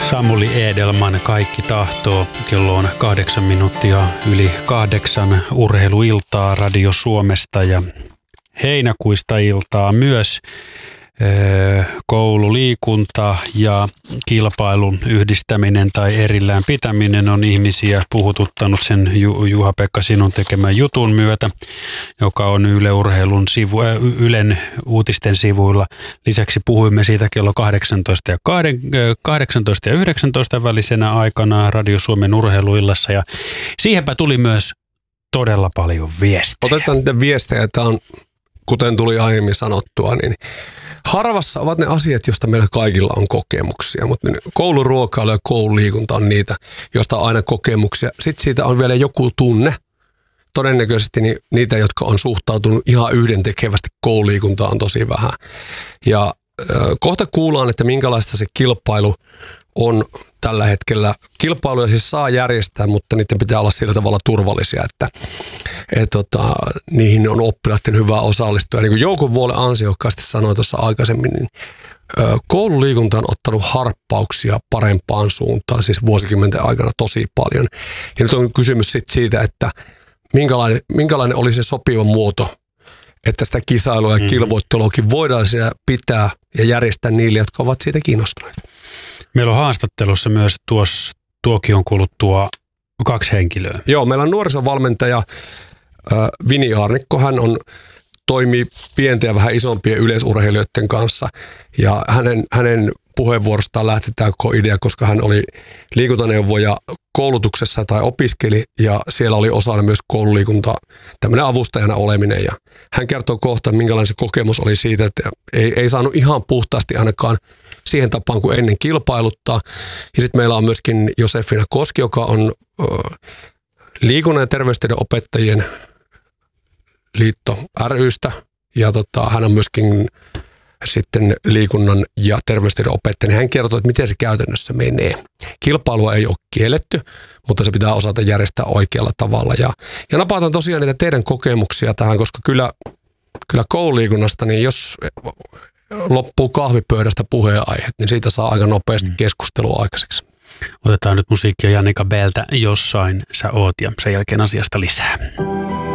Samuli Edelman, Kaikki tahtoo. Kello on 8 minuuttia yli 8 urheiluiltaa Radio Suomesta ja heinäkuista iltaa myös. Koululiikunta ja kilpailun yhdistäminen tai erillään pitäminen on ihmisiä puhututtanut sen Juha-Pekka sinun tekemän jutun myötä, joka on Ylen uutisten sivuilla. Lisäksi puhuimme siitä kello 18 ja 19 välisenä aikana Radio Suomen urheiluillassa ja siihenpä tuli myös todella paljon viestejä. Otetaan niitä viestejä. Tämä on, kuten tuli aiemmin sanottua, niin harvassa ovat ne asiat, joista meillä kaikilla on kokemuksia, mutta kouluruokailu ja koululiikunta on niitä, joista on aina kokemuksia. Sitten siitä on vielä joku tunne, todennäköisesti niitä, jotka on suhtautunut ihan yhdentekevästi koululiikuntaan on tosi vähän. Ja kohta kuullaan, että minkälaista se kilpailu on tällä hetkellä. Kilpailuja siis saa järjestää, mutta niiden pitää olla sillä tavalla turvallisia, että niihin on oppilaiden hyvä osallistua. Ja niin kuin Jouko Vuole ansiokkaasti sanoi tuossa aikaisemmin, niin koululiikunta on ottanut harppauksia parempaan suuntaan, siis vuosikymmenten aikana tosi paljon. Ja nyt on kysymys siitä, että minkälainen oli se sopiva muoto, että sitä kisailua ja kilvoitteluakin voidaan siellä pitää ja järjestää niille, jotka ovat siitä kiinnostuneita. Meillä on haastattelussa myös tuokion kuluttua 2 henkilöä. Joo, meillä on nuorisovalmentaja Vini Arnikko. Hän toimii pienten ja vähän isompien yleisurheilijoiden kanssa ja hänen puheenvuorostaan lähti tämä koko idea, koska hän oli liikuntaneuvoja koulutuksessa tai opiskeli ja siellä oli osana myös koululiikunta, tämmöinen avustajana oleminen ja hän kertoo kohta, minkälainen se kokemus oli siitä, että ei saanut ihan puhtaasti ainakaan siihen tapaan kuin ennen kilpailuttaa. Ja sitten meillä on myöskin Josefina Koski, joka on liikunnan ja terveystiedon opettajien liitto ry:stä ja hän on myöskin sitten liikunnan ja terveystiedon opettaja, niin hän kertoo, että miten se käytännössä menee. Kilpailua ei ole kielletty, mutta se pitää osata järjestää oikealla tavalla. Ja napataan tosiaan niitä teidän kokemuksia tähän, koska kyllä koululiikunnasta, niin jos loppuu kahvipöydästä puheenaiheet, niin siitä saa aika nopeasti keskustelua aikaiseksi. Otetaan nyt musiikkia Jannika B:ltä Jossain sä oot ja sen jälkeen asiasta lisää.